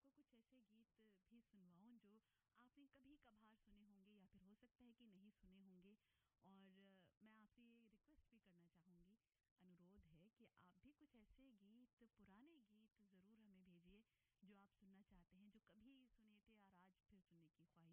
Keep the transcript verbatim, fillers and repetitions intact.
आपको कुछ ऐसे गीत भी सुनवाऊँ जो आपने कभी-कभार सुने होंगे या फिर हो सकता है कि नहीं सुने होंगे और अ, मैं आपसे ये रिक्वेस्ट भी करना चाहूँगी, अनुरोध है कि आप भी कुछ ऐसे गीत, पुराने गीत ज़रूर हमें भेजिए जो आप सुनना चाहते हैं, जो कभी सुने थे और आज फिर सुनने की ख्वाहिश